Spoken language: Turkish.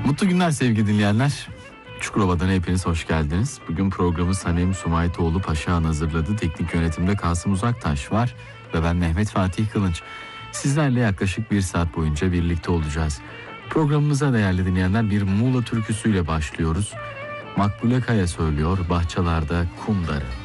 Mutlu günler sevgili dinleyenler. Çukurova'dan hepiniz hoş geldiniz. Bugün programı Sanem Sumaytoğlu Paşa'nın hazırladı. Teknik yönetimde Kasım Uzaktaş var ve ben Mehmet Fatih Kılınç. Sizlerle yaklaşık bir saat boyunca birlikte olacağız. Programımıza değerli dinleyenler bir Muğla türküsüyle başlıyoruz. Makbule Kaya söylüyor Bahçelerde Kum Darı.